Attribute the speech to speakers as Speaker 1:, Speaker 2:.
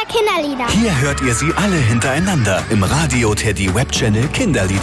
Speaker 1: Kinderlieder.
Speaker 2: Hier hört ihr sie alle hintereinander im Radio Teddy Webchannel Kinderlieder.